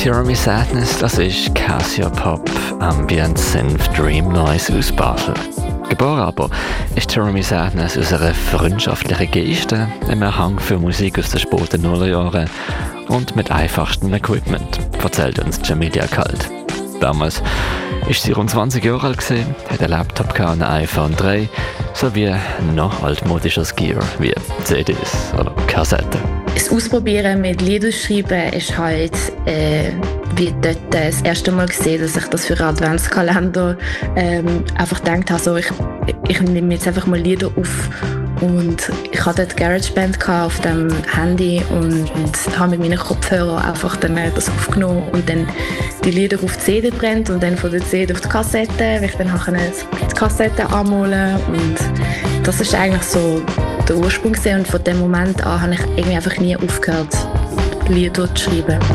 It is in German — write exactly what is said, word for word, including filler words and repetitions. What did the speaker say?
Tyranny Sadness, das ist Casio-Pop, Ambient Synth, Dream Noise aus Basel. Geboren aber ist Tyranny Sadness aus einer freundschaftlichen Geste, einem Hang für Musik aus den späten Nullerjahren und mit einfachstem Equipment, erzählt uns Jamilia Kalt. Damals war sie rund zwanzig Jahre alt, hat einen Laptop, ein iPhone drei sowie noch altmodisches Gear wie C Ds oder Kassetten. Das Ausprobieren mit Lieder schreiben ist halt äh, wie dort das erste Mal gesehen, dass ich das für einen Adventskalender ähm, einfach gedacht habe, so, ich, ich nehme jetzt einfach mal Lieder auf. Und ich hatte dort GarageBand auf dem Handy und, und habe mit meinen Kopfhörern einfach dann das aufgenommen und dann die Lieder auf die C D brennt und dann von der C D auf die Kassette, weil ich dann die Kassette anmalen und das ist eigentlich so der Ursprung gewesen. Und von dem Moment an habe ich irgendwie einfach nie aufgehört, Lieder zu schreiben.